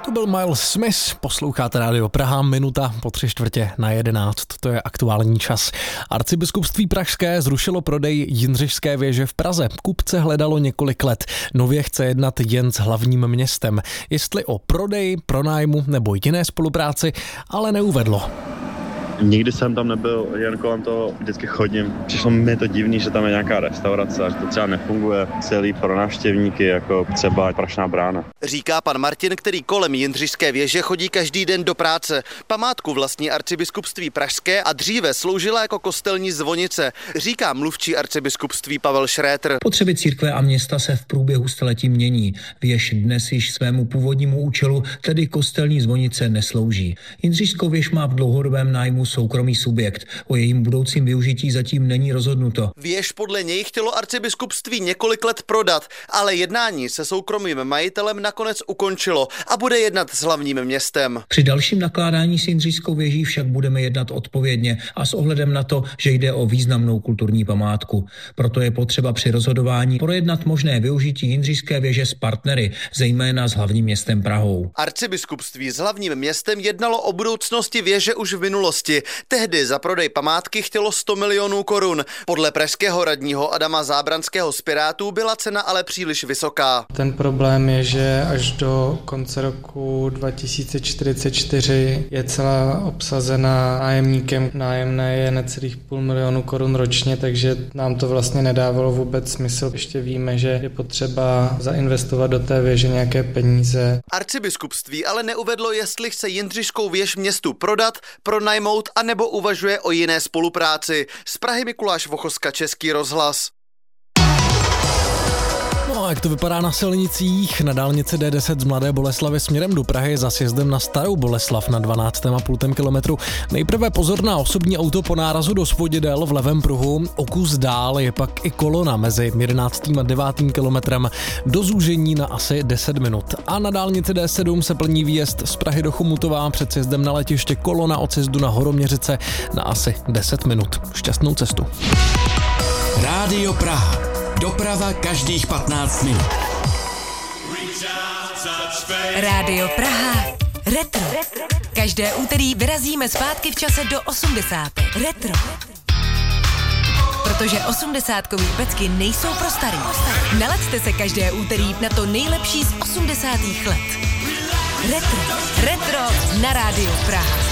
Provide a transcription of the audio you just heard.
To byl Miles Smith, posloucháte Rádio Praha, minuta po 11:45, to je aktuální čas. Arcibiskupství pražské zrušilo prodej Jindřišské věže v Praze. Kupce hledalo několik let, nově chce jednat jen s hlavním městem. Jestli o prodej, pronájmu nebo jiné spolupráci, ale neuvedlo. Nikdy jsem tam nebyl, jen kolem toho vždycky chodím. Přišlo mi to divný, že tam je nějaká restaurace a že to třeba nefunguje celý pro návštěvníky, jako třeba Prašná brána. Říká pan Martin, který kolem Jindřišské věže chodí každý den do práce. Památku vlastní Arcibiskupství pražské a dříve sloužila jako kostelní zvonice, říká mluvčí arcibiskupství Pavel Šrétr. Potřeby církve a města se v průběhu staletí mění. Věž dnes již svému původnímu účelu, tedy kostelní zvonice, neslouží. Jindřišskou věž má v dlouhodobém nájmu soukromý subjekt. O jejím budoucím využití zatím není rozhodnuto. Věž podle něj chtělo arcibiskupství několik let prodat, ale jednání se soukromým majitelem nakonec ukončilo a bude jednat s hlavním městem. Při dalším nakládání s Jindřišskou věží však budeme jednat odpovědně a s ohledem na to, že jde o významnou kulturní památku. Proto je potřeba při rozhodování projednat možné využití Jindřišské věže s partnery, zejména s hlavním městem Prahou. Arcibiskupství s hlavním městem jednalo o budoucnosti věže už v minulosti. Tehdy za prodej památky chtělo 100 milionů korun. Podle pražského radního Adama Zábranského z Pirátů byla cena ale příliš vysoká. Ten problém je, že až do konce roku 2044 je celá obsazena nájemníkem. Nájemné je necelých 500 000 korun ročně, takže nám to vlastně nedávalo vůbec smysl. Ještě víme, že je potřeba zainvestovat do té věže nějaké peníze. Arcibiskupství ale neuvedlo, jestli chce Jindřišskou věž městu prodat, pronajmout a nebo uvažuje o jiné spolupráci. Z Prahy Mikuláš Vochoska, Český rozhlas. No a jak to vypadá na silnicích? Na dálnici D10 z Mladé Boleslavi směrem do Prahy za sjezdem na Starou Boleslav na 12,5 kilometru. Nejprve pozor na osobní auto po nárazu do Svodidel v levém pruhu. O kus dál je pak i kolona mezi 11. a 9. kilometrem do zúžení na asi 10 minut. A na dálnici D7 se plní výjezd z Prahy do Chomutova před sjezdem na letiště, kolona od sjezdu na Horoměřice na asi 10 minut. Šťastnou cestu. Rádio Praha. Doprava každých 15 minut. Rádio Praha. Retro. Každé úterý vyrazíme zpátky v čase do 80. Retro. Protože 80kový pecky nejsou pro starý. Nalaďte se každé úterý na to nejlepší z 80. let. Retro. Retro na Rádiu Praha.